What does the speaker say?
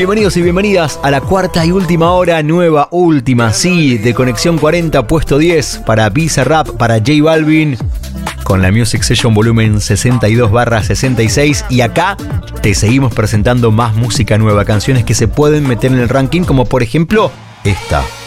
Bienvenidos y bienvenidas a la cuarta y última hora, nueva, última, sí, de Conexión 40, puesto 10, para Bizarrap, para J Balvin, con la Music Session volumen 62/66. Y acá te seguimos presentando más música nueva, canciones que se pueden meter en el ranking, como por ejemplo esta.